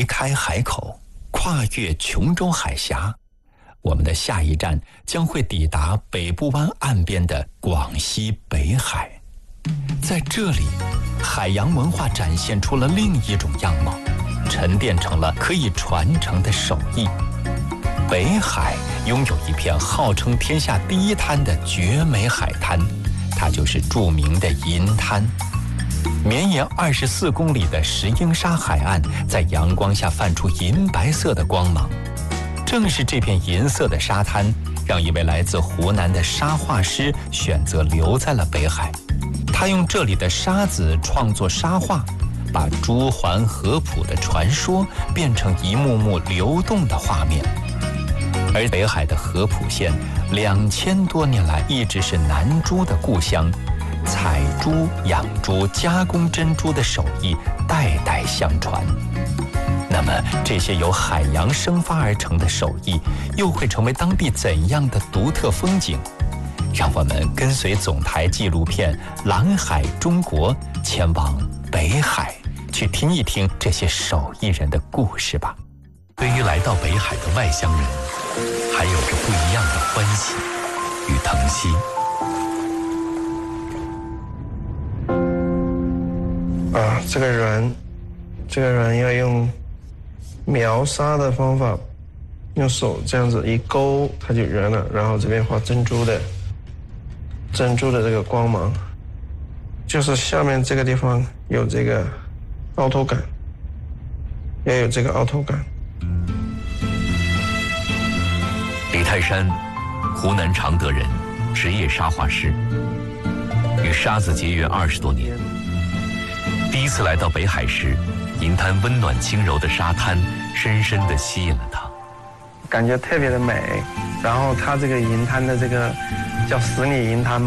离开海口，跨越琼州海峡，我们的下一站将会抵达北部湾岸边的广西北海。在这里，海洋文化展现出了另一种样貌，沉淀成了可以传承的手艺。北海拥有一片号称天下第一滩的绝美海滩，它就是著名的银滩。绵延24公里的石英沙海岸在阳光下泛出银白色的光芒。正是这片银色的沙滩，让一位来自湖南的沙画师选择留在了北海。他用这里的沙子创作沙画，把朱鹮合浦的传说变成一幕幕流动的画面。而北海的合浦县2000多年来一直是南珠的故乡，采珠、养珠、加工珍珠的手艺代代相传。那么这些由海洋生发而成的手艺，又会成为当地怎样的独特风景？让我们跟随总台纪录片《蓝海中国》前往北海，去听一听这些手艺人的故事吧。对于来到北海的外乡人，还有着不一样的欢喜与疼惜。 这个人要用描沙的方法，用手这样子一勾，它就圆了。然后这边画珍珠的这个光芒，就是下面这个地方有这个凹凸感，也有这个凹凸感。 李泰山，湖南常德人，职业沙画师，与沙子结缘20多年。第一次来到北海时，银滩温暖轻柔的沙滩深深地吸引了他， 感觉特别的美。然后它这个银滩的这个叫十里银滩